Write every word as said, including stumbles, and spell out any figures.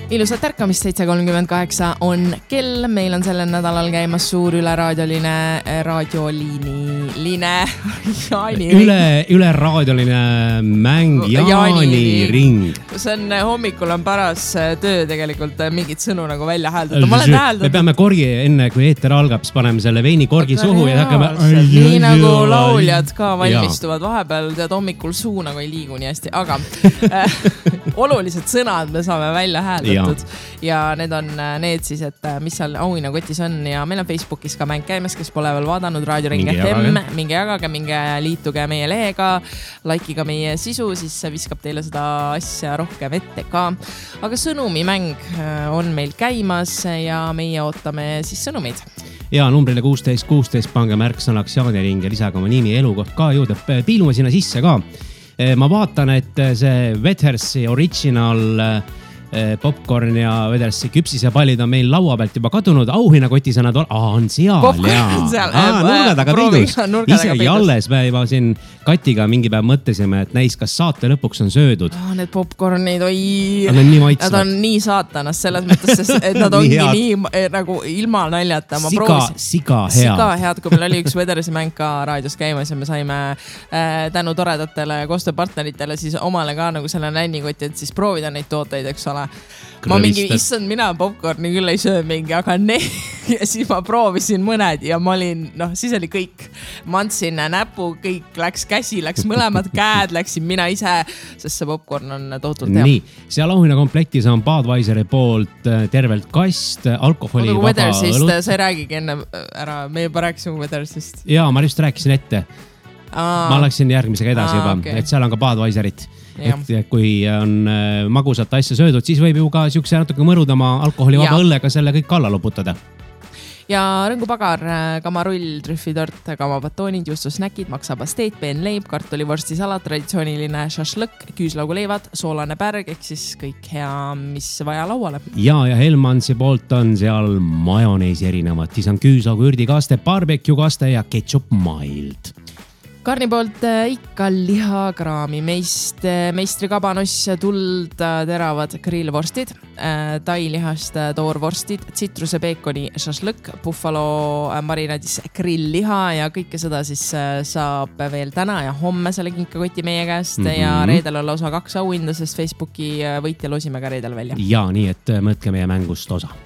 Ilusat tärkamist, seitse kolmkümmend kaheksa on kell. Meil on sellel nädalal käimas suur üle raadioline, raadioliini, line, Jaani ring. Üle, üle raadioline mäng Jaani, Jaani ring. See on, hommikul on paras töö tegelikult mingit sõnu nagu välja hääldada. Ma olen hääldada. Me peame korgi enne, kui eeter algab, siis paneme selle veini korgi Aga suhu ja hakkame... Nii nagu lauljad ka valmistuvad vahepeal, tead hommikul suu nagu ei liigu nii hästi, aga äh, olulised sõnad me saame välja hääldada. Ja. ja need on need siis, et mis seal auhinnakotis on ja meil on Facebookis ka mäng käimas, kes pole veel vaadanud Raadio Ring F M, minge jagage, minge liituge meie lehega, like'iga meie sisu, siis viskab teile seda asja rohkem ette ka. Aga sõnumimäng on meil käimas ja meie ootame siis sõnumeid. Ja numbrile kuusteist kuusteist pange märksõnaks Jaani ring ja lisaga oma nimi elukoht ka juurde. Piilume sinna sisse ka. Ma vaatan, et see Wethersi original popcorn ja Wethersi küpsisepallid on meil laua pealt juba kadunud. Auhinnakotis on nad ol... Aa, on seal. Popcorn seal. Aa, nurga taga peidus. Isegi alles päeva siin Katiga mingi päev mõtlesime, et näis, kas saate lõpuks on söödud. Aa, need popcornid, oi. Nad on nii maitsvad. Nad on nii saatanas selles mõttes, et nad ongi nii, nii nagu ilma naljata. Ma siga, siga hea. Siga head, kui meil oli üks Wethersi mäng ka raadios käimas ja me saime äh, tänu toredatele koostööpartneritele siis omale ka nagu selle nännikoti, et siis proovida neid tooteid, eks ole. Ma mingi, issand, mina popcorni küll ei söö mingi, aga ne ja siis ma proovisin mõned ja ma olin, noh, siis oli kõik. Ma andsin näpu, kõik läks käsi, läks mõlemad käed, läksin mina ise, sest see popcorn on tohutult hea. Nii, seal auhinnakomplektis on Budweiseri poolt tervelt kast, alkoholi Odu, vaba Wethersist, õlut. sa ei räägigi enne ära, me juba rääkisime Wethersist. Jaa, ma just rääkisin ette. Aa. Ma läksin järgmisega edasi Aa, juba, okay. et seal on ka Budweiserit. Ja. Et kui on magusat asja söödud, siis võib ju ka siukse natuke mõrudama alkoholi vaba õllega selle kõik alla loputada. Ja rõngupagar, kamarull, trüffitort, kamabatoonid, justusnäkid, maksapasteet, peenleib, kartulivorstisalat, traditsiooniline šašlõk, küüslauguleivad, soolane pärg, ehk siis kõik hea, mis vaja lauale. Ja, ja Helmansi poolt on seal majoneesi erinevad. Siis on küüslaugu ürdikaste, barbecue kaste ja ketchup mild. Karni poolt ikka lihakraami, meist, meistri kabanoss, tuld, teravad grillvorstid, tailihast toorvorstid, tsitruse peekoni šašlõk, buffalo marinadis grillliha ja kõike seda siis saab veel täna ja homme selle kinkakoti meie käest mm -hmm. ja reedel on lausa kaks auhinda, sest Facebooki võitja loosime ka reedel välja. Ja nii, et mõtke meie mängust osa.